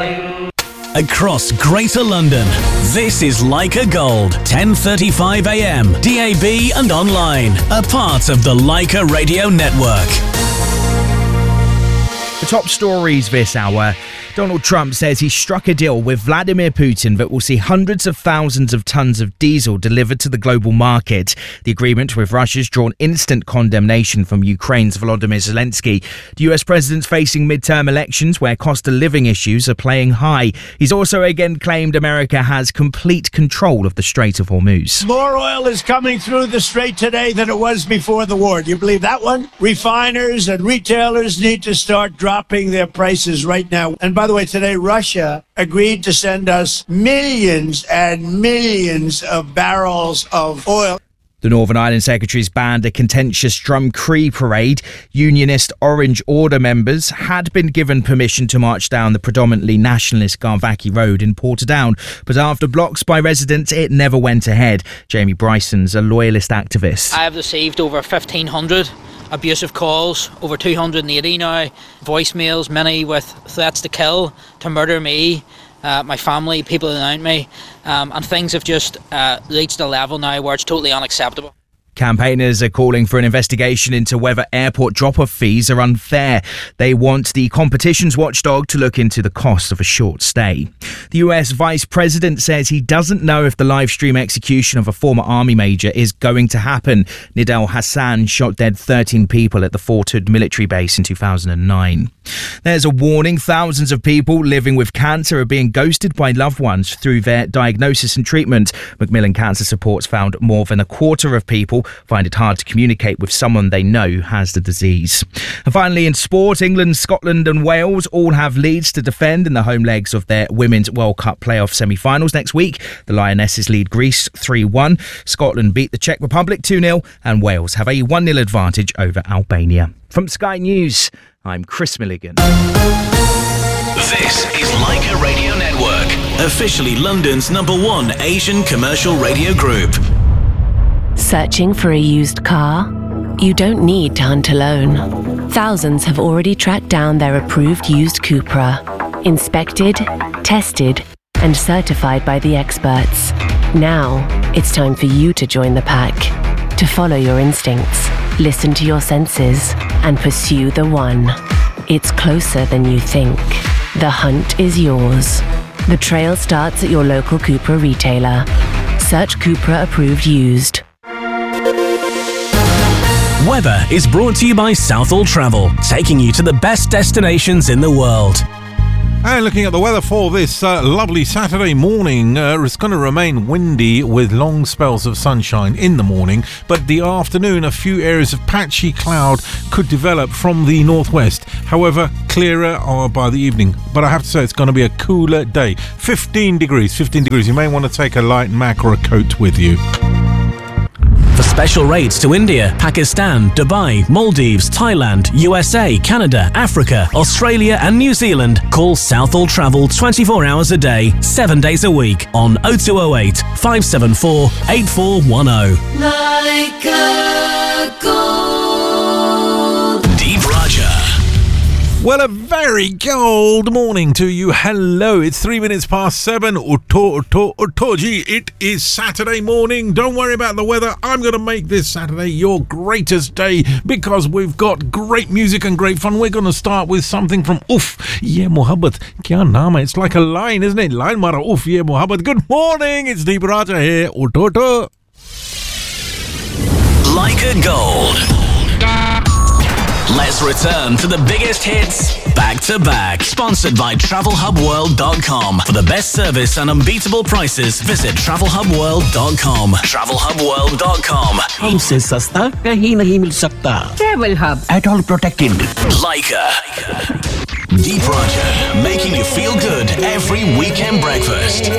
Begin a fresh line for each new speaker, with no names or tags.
Across Greater London, this is Leica Gold, 10:35 a.m, DAB and online, a part of the Leica Radio Network.
The top stories this hour. Donald Trump says he struck a deal with Vladimir Putin that will see hundreds of thousands of tons of diesel delivered to the global market. The agreement with Russia's drawn instant condemnation from Ukraine's Volodymyr Zelensky. The US president's facing midterm elections where cost of living issues are playing high. He's also again claimed America has complete control of the Strait of Hormuz.
More oil is coming through the Strait today than it was before the war. Do you believe that one? Refiners and retailers need to start dropping their prices right now. And by the way, today Russia agreed to send us millions and millions of barrels of oil.
The Northern Ireland Secretary's banned a contentious Drumcree parade. Unionist Orange Order members had been given permission to march down the predominantly nationalist Garvackie Road in Portadown, but after blocks by residents, it never went ahead. Jamie Bryson's a loyalist activist.
I have received over 1,500 abusive calls, over 280 now, voicemails, many with threats to kill, to murder me, my family, people around me, and things have just reached a level now where it's totally unacceptable.
Campaigners are calling for an investigation into whether airport drop-off fees are unfair. They want the competitions watchdog to look into the cost of a short stay. The US Vice President says he doesn't know if the live stream execution of a former army major is going to happen. Nidal Hassan shot dead 13 people at the Fort Hood military base in 2009. There's a warning. Thousands of people living with cancer are being ghosted by loved ones through their diagnosis and treatment. Macmillan Cancer Support's found more than a quarter of people find it hard to communicate with someone they know has the disease. And finally, in sport, England, Scotland and Wales all have leads to defend in the home legs of their Women's World Cup playoff semi-finals next week. The Lionesses lead Greece 3-1. Scotland beat the Czech Republic 2-0 and Wales have a 1-0 advantage over Albania. From Sky News, I'm Chris Milligan.
This is Leica Radio Network, officially London's #1 Asian commercial radio group.
Searching for a used car? You don't need to hunt alone. Thousands have already tracked down their approved used Cupra. Inspected, tested, and certified by the experts. Now, it's time for you to join the pack. To follow your instincts, listen to your senses, and pursue the one. It's closer than you think. The hunt is yours. The trail starts at your local Cupra retailer. Search Cupra Approved Used.
Weather is brought to you by Southall Travel, taking you to the best destinations in the world.
And looking at the weather for this lovely Saturday morning, it's going to remain windy with long spells of sunshine in the morning, but the afternoon a few areas of patchy cloud could develop from the northwest. However, clearer by the evening. But I have to say it's going to be a cooler day. 15 degrees. You may want to take a light mac or a coat with you.
For special rates to India, Pakistan, Dubai, Maldives, Thailand, USA, Canada, Africa, Australia and New Zealand, call Southall Travel 24 hours a day, 7 days a week on 0208 574 8410.
Leica Gold.
Deep Raja.
Well, a very cold morning to you. Hello, it's 3 minutes past 7. Otoji, it is Saturday morning. Don't worry about the weather. I'm going to make this Saturday your greatest day because we've got great music and great fun. We're going to start with something from Uff Ye Mohabbat. Kya naam hai? It's like a line, isn't it? Line mara Uff Ye Mohabbat. Good morning. It's Deep Raja here. Oto.
Leica Gold. Let's return to the biggest hits back to back. Sponsored by TravelHubWorld.com. For the best service and unbeatable prices, visit TravelHubWorld.com. TravelHubWorld.com.
हमसे सस्ता कहीं नहीं मिल सकता. Travel Hub. At all protected.
Leica. Deep Raja, making you feel good every weekend breakfast.